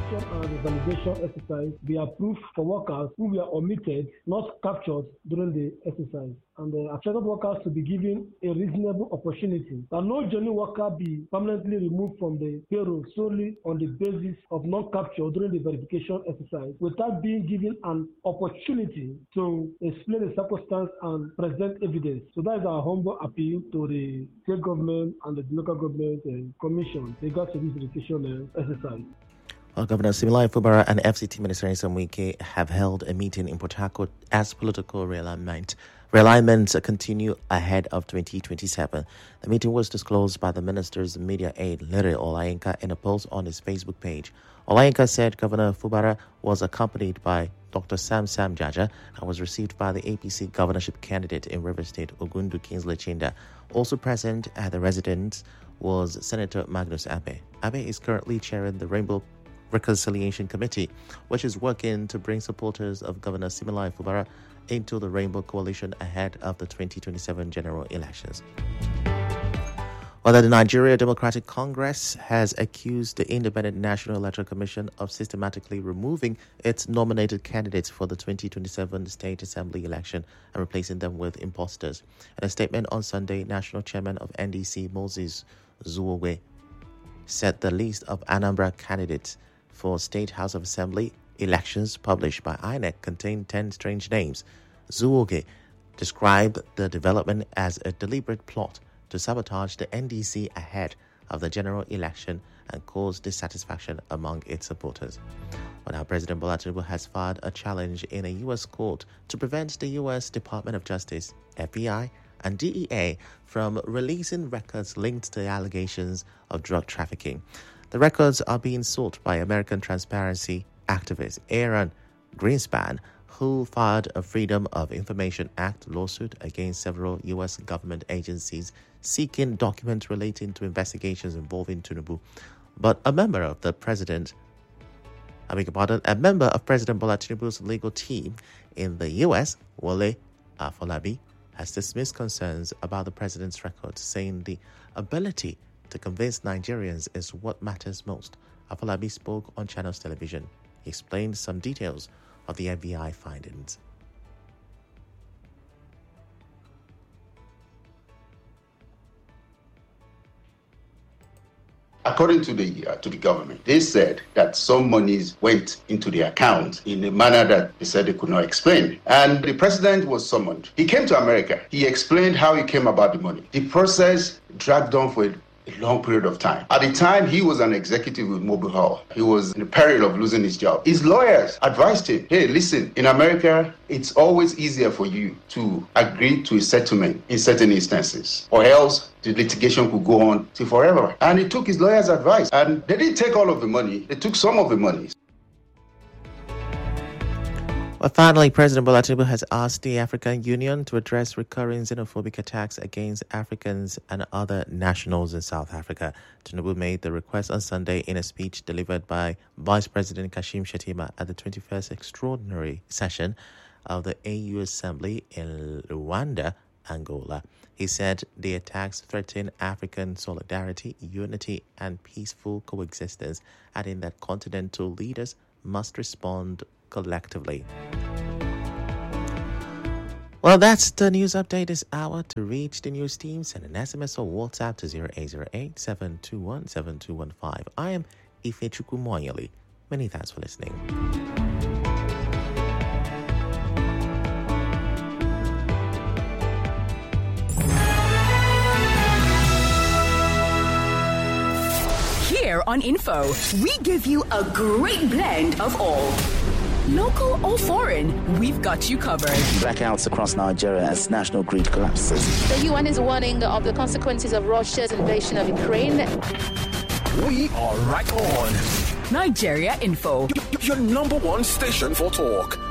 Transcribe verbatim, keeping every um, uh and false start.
verification and validation exercise be approved for workers who were omitted, not captured during the exercise. And the affected workers to be given a reasonable opportunity that no genuine worker be permanently removed from the payroll solely on the basis of non-capture during the verification exercise without being given an opportunity to explain the circumstance and present evidence. So that is our humble appeal to the state government and the local government uh, commission regards to this verification uh, exercise. Well, Governor Siminalayi Fubara and F C T Minister Nyesom Wike have held a meeting in Port Harcourt as political realignment. Realignments continue ahead of twenty twenty-seven. The meeting was disclosed by the minister's media aide, Lere Olayinka, in a post on his Facebook page. Olayinka said Governor Fubara was accompanied by Doctor Sam Sam Jaja and was received by the A P C governorship candidate in River State, Ogundu Kingsley Chinda. Also present at the residence was Senator Magnus Abe. Abe is currently chairing the Rainbow Reconciliation Committee, which is working to bring supporters of Governor Siminalayi Fubara into the Rainbow Coalition ahead of the twenty twenty-seven general elections. Well, the Nigeria Democratic Congress has accused the Independent National Electoral Commission of systematically removing its nominated candidates for the twenty twenty-seven State Assembly election and replacing them with imposters. In a statement on Sunday, National Chairman of N D C, Moses Zuwowe, said the list of Anambra candidates for State House of Assembly elections published by I N E C contained ten strange names. Zuwoge described the development as a deliberate plot to sabotage the N D C ahead of the general election and cause dissatisfaction among its supporters. Well, now President Bola Tinubu has filed a challenge in a U S court to prevent the U S Department of Justice, F B I, and D E A from releasing records linked to allegations of drug trafficking. The records are being sought by American transparency activist Aaron Greenspan, who filed a Freedom of Information Act lawsuit against several U S government agencies seeking documents relating to investigations involving Tinubu. But a member of the president, I beg your pardon, a member of President Bola Tinubu's legal team in the U S, Wole Afolabi, has dismissed concerns about the president's records, saying the ability to convince Nigerians is what matters most. Afolabi spoke on Channels Television. He explained some details of the F B I findings. According to the uh, to the government, they said that some monies went into the account in a manner that they said they could not explain. And the president was summoned. He came to America. He explained how he came about the money. The process dragged on for a a long period of time. At the time, he was an executive with Mobile Hall. He was in the peril of losing his job. His lawyers advised him, hey, listen, in America, it's always easier for you to agree to a settlement in certain instances, or else the litigation could go on till forever. And he took his lawyer's advice. And they didn't take all of the money. They took some of the money. Well, finally, President Bola Tinubu has asked the African Union to address recurring xenophobic attacks against Africans and other nationals in South Africa. Tinubu made the request on Sunday in a speech delivered by Vice President Kashim Shettima at the twenty-first Extraordinary Session of the A U Assembly in Luanda, Angola. He said the attacks threaten African solidarity, unity, and peaceful coexistence, adding that continental leaders must respond collectively. Well, that's the news update this hour. To reach the news team, send an S M S or WhatsApp to zero eight zero eight, seven two one, seven two one five. I am Ifechukwu Moyeli. Many thanks for listening. Here on Info, we give you a great blend of all. Local or foreign, we've got you covered. Blackouts across Nigeria as national grid collapses. The U N is warning of the consequences of Russia's invasion of Ukraine. We are right on. Nigeria Info, your number one station for talk.